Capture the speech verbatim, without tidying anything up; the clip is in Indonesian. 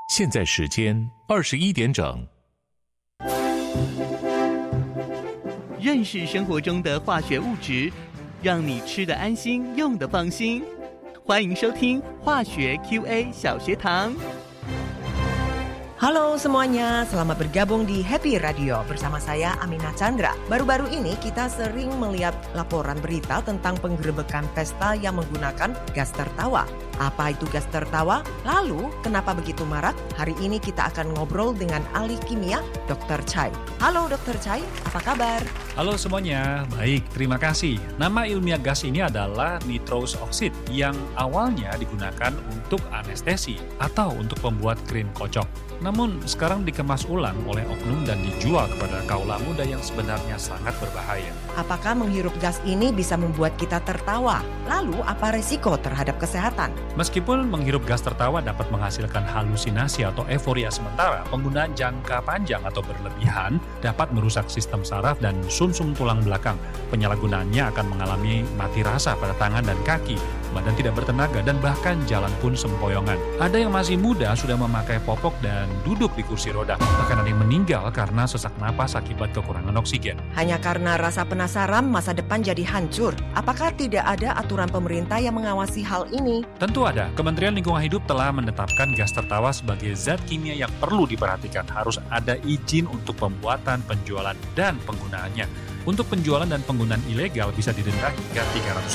现在时间二十一点整。 认识生活中的化学物质，让你吃得安心，用得放心。欢迎收听化学 Q A 小学堂。 Halo semuanya, selamat bergabung di Happy Radio bersama saya Amina Chandra. Baru-baru ini kita sering melihat laporan berita tentang penggerebekan pesta yang menggunakan gas tertawa. Apa itu gas tertawa? Lalu, kenapa begitu marak? Hari ini kita akan ngobrol dengan ahli kimia, dokter Chai. Halo dokter Chai, apa kabar? Halo semuanya, baik, terima kasih. Nama ilmiah gas ini adalah nitrous oxide yang awalnya digunakan untuk anestesi atau untuk membuat krim kocok. Namun sekarang dikemas ulang oleh oknum dan dijual kepada kaula muda yang sebenarnya sangat berbahaya. Apakah menghirup gas ini bisa membuat kita tertawa? Lalu apa resiko terhadap kesehatan? Meskipun menghirup gas tertawa dapat menghasilkan halusinasi atau euforia sementara, penggunaan jangka panjang atau berlebihan dapat merusak sistem saraf dan sumsum tulang belakang. Penyalahgunaannya akan mengalami mati rasa pada tangan dan kaki, badan tidak bertenaga, dan bahkan jalan pun sempoyongan. Ada yang masih muda sudah memakai popok dan duduk di kursi roda. Bahkan ada yang meninggal karena sesak napas akibat kekurangan oksigen. Hanya karena rasa penasaran, masa depan jadi hancur. Apakah tidak ada aturan pemerintah yang mengawasi hal ini? Tentu ada. Kementerian Lingkungan Hidup telah menetapkan gas tertawa sebagai zat kimia yang perlu diperhatikan. Harus ada izin untuk pembuatan, penjualan, dan penggunaannya. Untuk penjualan dan penggunaan ilegal bisa didenda hingga tiga ratus